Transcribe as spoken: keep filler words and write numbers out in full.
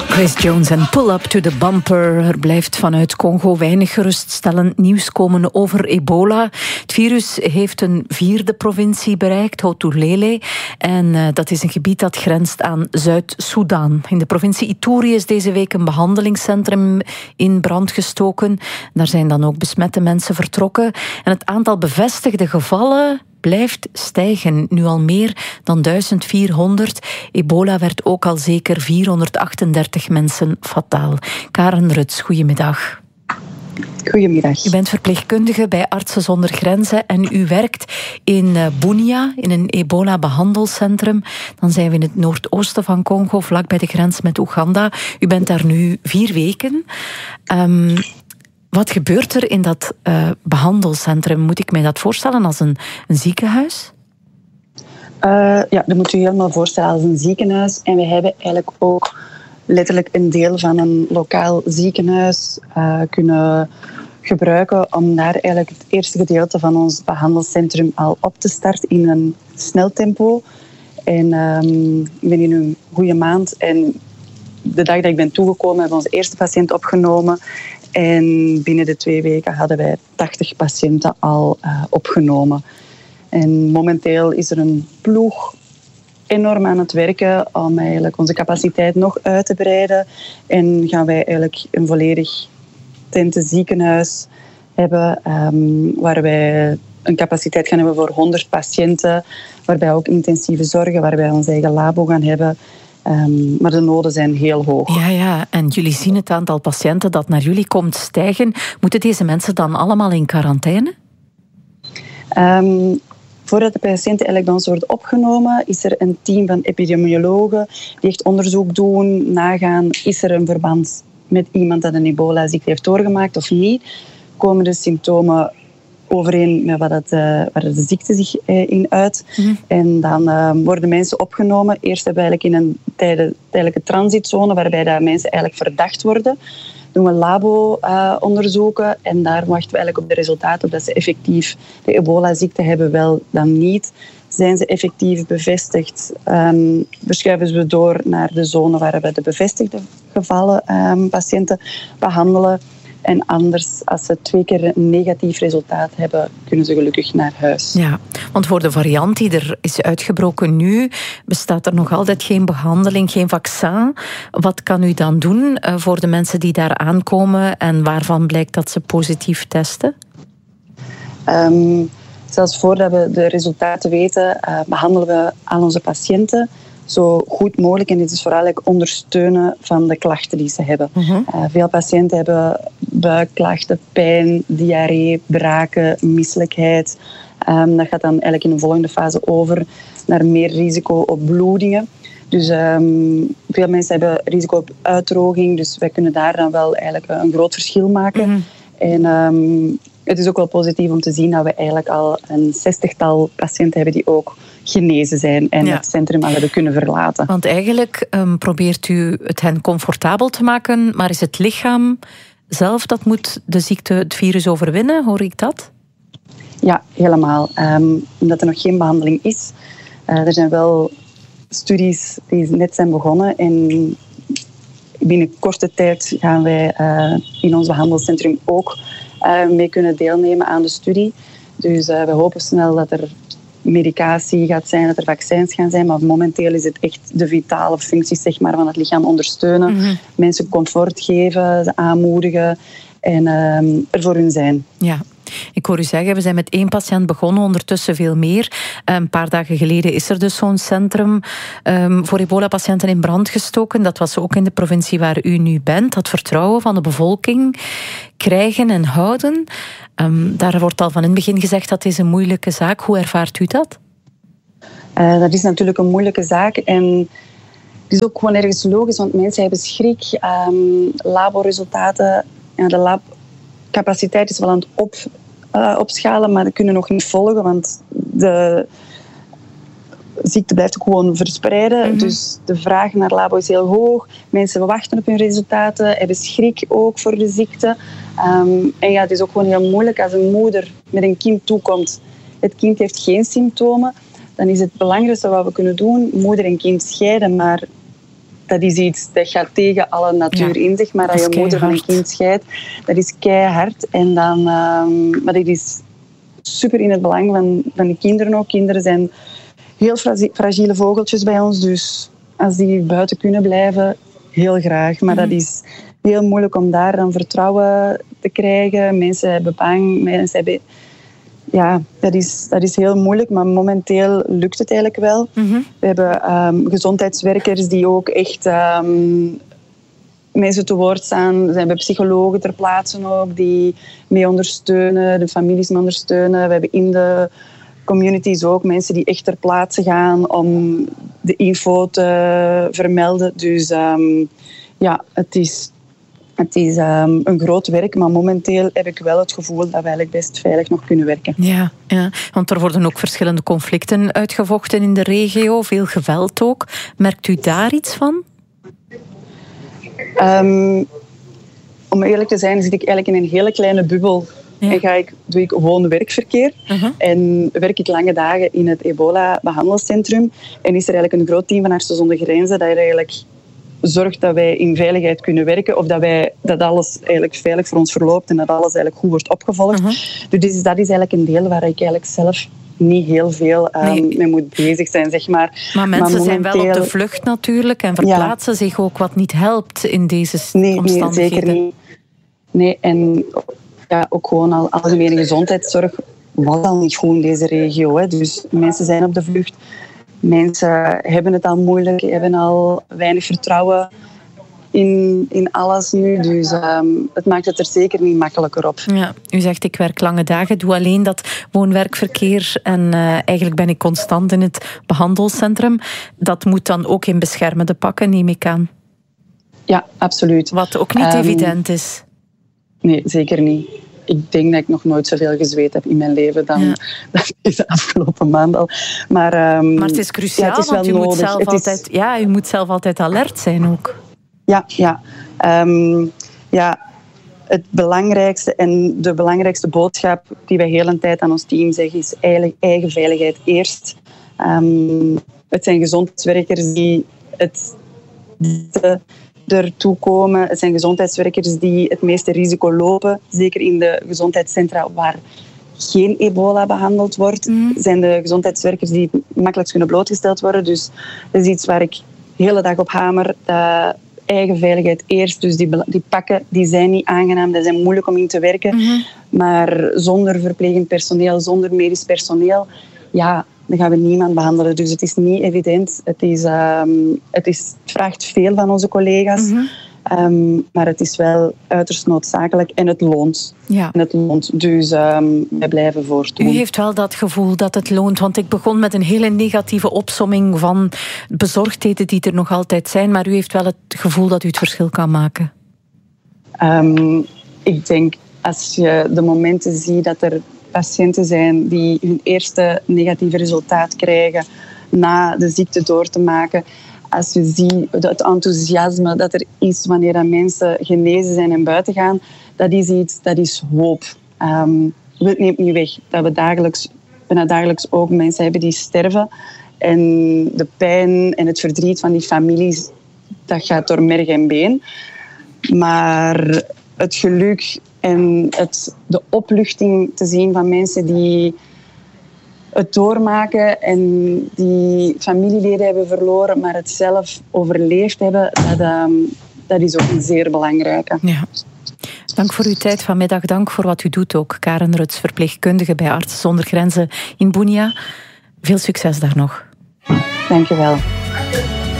Grace Jones en Pull Up to the Bumper. Er blijft vanuit Congo weinig geruststellend nieuws komen over ebola. Het virus heeft een vierde provincie bereikt, Hotulele. En uh, dat is een gebied dat grenst aan Zuid-Soedan. In de provincie Ituri is deze week een behandelingscentrum in brand gestoken. Daar zijn dan ook besmette mensen vertrokken. En het aantal bevestigde gevallen blijft stijgen, nu al meer dan duizend vierhonderd. Ebola werd ook al zeker vierhonderdachtendertig mensen fataal. Karen Ruts, goedemiddag. Goedemiddag. U bent verpleegkundige bij Artsen zonder Grenzen en u werkt in Bunia, in een ebola-behandelcentrum. Dan zijn we in het noordoosten van Congo, vlak bij de grens met Oeganda. U bent daar nu vier weken. Um, Wat gebeurt er in dat uh, behandelcentrum? Moet ik mij dat voorstellen als een, een ziekenhuis? Uh, ja, dat moet u helemaal voorstellen als een ziekenhuis. En we hebben eigenlijk ook letterlijk een deel van een lokaal ziekenhuis uh, kunnen gebruiken om daar eigenlijk het eerste gedeelte van ons behandelcentrum al op te starten in een snel tempo. En um, ik ben in een goede maand en de dag dat ik ben toegekomen hebben we onze eerste patiënt opgenomen. En binnen de twee weken hadden wij tachtig patiënten al uh, opgenomen. En momenteel is er een ploeg enorm aan het werken om eigenlijk onze capaciteit nog uit te breiden. En gaan wij eigenlijk een volledig tentenziekenhuis hebben, um, waar wij een capaciteit gaan hebben voor honderd patiënten, waarbij ook intensieve zorgen, waar wij ons eigen labo gaan hebben. Um, maar de noden zijn heel hoog. Ja, ja, en jullie zien het aantal patiënten dat naar jullie komt stijgen. Moeten deze mensen dan allemaal in quarantaine? Um, voordat de patiënten eigenlijk bij ons worden opgenomen, is er een team van epidemiologen die echt onderzoek doen, nagaan, is er een verband met iemand dat een ebola-ziekte heeft doorgemaakt of niet? Komen de symptomen overeen met wat het, uh, waar de ziekte zich uh, in uit. Mm-hmm. En dan uh, worden mensen opgenomen. Eerst hebben we eigenlijk in een tijde, tijdelijke transitzone, waarbij dat mensen eigenlijk verdacht worden. Doen we labo-onderzoeken uh, en daar wachten we eigenlijk op de resultaten of dat ze effectief de ebola-ziekte hebben, wel dan niet. Zijn ze effectief bevestigd, um, verschuiven we door naar de zone waar we de bevestigde gevallen um, patiënten behandelen. En anders, als ze twee keer een negatief resultaat hebben, kunnen ze gelukkig naar huis. Ja, want voor de variant die er is uitgebroken nu, bestaat er nog altijd geen behandeling, geen vaccin. Wat kan u dan doen voor de mensen die daar aankomen en waarvan blijkt dat ze positief testen? Um, zelfs voordat we de resultaten weten, uh, behandelen we al onze patiënten zo goed mogelijk. En dit is vooral het ondersteunen van de klachten die ze hebben. Uh-huh. Uh, veel patiënten hebben buikklachten, pijn, diarree, braken, misselijkheid. Um, dat gaat dan eigenlijk in de volgende fase over naar meer risico op bloedingen. Dus um, veel mensen hebben risico op uitdroging. Dus wij kunnen daar dan wel eigenlijk een groot verschil maken. Uh-huh. En um, het is ook wel positief om te zien dat we eigenlijk al een zestigtal patiënten hebben die ook genezen zijn en ja. het centrum al hebben kunnen verlaten. Want eigenlijk um, probeert u het hen comfortabel te maken, maar is het lichaam zelf dat moet de ziekte, het virus overwinnen? Hoor ik dat? Ja, helemaal. Um, omdat er nog geen behandeling is. Uh, er zijn wel studies die net zijn begonnen en binnen korte tijd gaan wij uh, in ons behandelcentrum ook uh, mee kunnen deelnemen aan de studie. Dus uh, we hopen snel dat er medicatie gaat zijn, dat er vaccins gaan zijn, maar momenteel is het echt de vitale functies, zeg maar, van het lichaam ondersteunen, mm-hmm. mensen comfort geven, ze aanmoedigen en um, er voor hun zijn. Ja. Ik hoor u zeggen, we zijn met één patiënt begonnen, ondertussen veel meer. Een paar dagen geleden is er dus zo'n centrum um, voor ebola-patiënten in brand gestoken. Dat was ook in de provincie waar u nu bent. Dat vertrouwen van de bevolking krijgen en houden. Um, daar wordt al van in het begin gezegd dat is een moeilijke zaak. Hoe ervaart u dat? Uh, dat is natuurlijk een moeilijke zaak en het is ook gewoon ergens logisch, want mensen hebben schrik. Um, laboresultaten, ja, de labcapaciteit is wel aan het op, uh, opschalen, maar dat kunnen nog niet volgen, want de ziekte blijft ook gewoon verspreiden. Mm-hmm. Dus de vraag naar labo is heel hoog. Mensen wachten op hun resultaten, hebben schrik ook voor de ziekte. Um, en ja, het is ook gewoon heel moeilijk als een moeder met een kind toekomt. Het kind heeft geen symptomen. Dan is het belangrijkste wat we kunnen doen, moeder en kind scheiden. Maar dat is iets dat gaat tegen alle natuur ja, in, zeg maar. Dat, dat je moeder van een kind scheidt. Dat is keihard. En dan, um, maar dit is super in het belang van, van de kinderen ook. Kinderen zijn heel fragiele vogeltjes bij ons. Dus als die buiten kunnen blijven, heel graag. Maar mm. dat is heel moeilijk om daar dan vertrouwen te krijgen. Mensen hebben bang. Mensen hebben... Ja, dat is, dat is heel moeilijk, maar momenteel lukt het eigenlijk wel. Mm-hmm. We hebben um, gezondheidswerkers die ook echt um, mensen te woord staan. We hebben psychologen ter plaatse ook die mee ondersteunen, de families mee ondersteunen. We hebben in de communities ook mensen die echt ter plaatse gaan om de info te vermelden. Dus um, ja, het is... Het is um, een groot werk, maar momenteel heb ik wel het gevoel dat we eigenlijk best veilig nog kunnen werken. Ja, ja, want er worden ook verschillende conflicten uitgevochten in de regio, veel geweld ook. Merkt u daar iets van? Um, om eerlijk te zijn zit ik eigenlijk in een hele kleine bubbel. Ja. En ga ik, doe ik gewoon werkverkeer. Uh-huh. En werk ik lange dagen in het ebola-behandelcentrum. En is er eigenlijk een groot team van Artsen zonder Grenzen dat er eigenlijk... zorgt dat wij in veiligheid kunnen werken of dat, wij, dat alles eigenlijk veilig voor ons verloopt en dat alles eigenlijk goed wordt opgevolgd. Uh-huh. Dus dat is eigenlijk een deel waar ik eigenlijk zelf niet heel veel um, nee. mee moet bezig zijn, zeg maar. Maar mensen maar momenteel... zijn wel op de vlucht natuurlijk en verplaatsen ja. zich ook wat niet helpt in deze nee, omstandigheden. Nee, zeker niet. Nee, en ja, ook gewoon al algemene gezondheidszorg was al niet goed in deze regio. Hè. Dus mensen zijn op de vlucht. Mensen hebben het al moeilijk, hebben al weinig vertrouwen in, in alles nu. Dus um, het maakt het er zeker niet makkelijker op. Ja, u zegt ik werk lange dagen, doe alleen dat woon-werkverkeer en uh, eigenlijk ben ik constant in het behandelcentrum. Dat moet dan ook in beschermende pakken, neem ik aan. Ja, absoluut. Wat ook niet um, evident is. Nee, zeker niet. Ik denk dat ik nog nooit zoveel gezweet heb in mijn leven dan ja. dat is de afgelopen maand al. Maar, um, maar het is cruciaal, ja, het is want u moet, zelf altijd, is... ja, u moet zelf altijd alert zijn ook. Ja, ja. Um, ja, het belangrijkste en de belangrijkste boodschap die wij heel een tijd aan ons team zeggen is eigenlijk eigen veiligheid eerst. Um, het zijn gezondheidswerkers die het... De, ertoe komen. Het zijn gezondheidswerkers die het meeste risico lopen. Zeker in de gezondheidscentra waar geen ebola behandeld wordt, mm. zijn de gezondheidswerkers die het makkelijkst kunnen blootgesteld worden. Dus dat is iets waar ik de hele dag op hamer. De eigen veiligheid eerst. Dus die, die pakken die zijn niet aangenaam, die zijn moeilijk om in te werken. Mm-hmm. Maar zonder verplegend personeel, zonder medisch personeel, ja, dan gaan we niemand behandelen. Dus het is niet evident. Het, is, um, het, is, het vraagt veel van onze collega's. Mm-hmm. Um, maar het is wel uiterst noodzakelijk en het loont. Ja. En het loont. Dus um, wij blijven voortdoen. U heeft wel dat gevoel dat het loont. Want ik begon met een hele negatieve opsomming van bezorgdheden die er nog altijd zijn. Maar u heeft wel het gevoel dat u het verschil kan maken. Um, ik denk, als je de momenten ziet dat er patiënten zijn die hun eerste negatieve resultaat krijgen na de ziekte door te maken. Als je ziet het enthousiasme dat er is wanneer dat mensen genezen zijn en buiten gaan, dat is iets, dat is hoop. Um, het neemt niet weg dat we dagelijks, bijna dagelijks ook mensen hebben die sterven. En de pijn en het verdriet van die families, dat gaat door merg en been. Maar het geluk en het, de opluchting te zien van mensen die het doormaken en die familieleden hebben verloren, maar het zelf overleefd hebben, dat, um, dat is ook een zeer belangrijke. Ja. Dank voor uw tijd vanmiddag. Dank voor wat u doet ook. Karen Ruts, verpleegkundige bij Artsen zonder Grenzen in Bunia. Veel succes daar nog. Dank je wel.